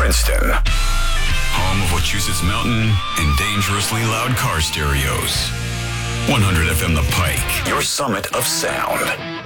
Princeton. Home of Wachusett Mountain and dangerously loud car stereos. 100 FM The Pike. Your summit of sound.